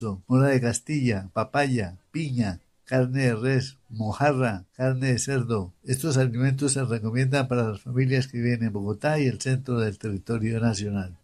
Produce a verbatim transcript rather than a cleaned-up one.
mora de Castilla, papaya, piña, carne de res, mojarra, carne de cerdo. Estos alimentos se recomiendan para las familias que viven en Bogotá y el centro del territorio nacional.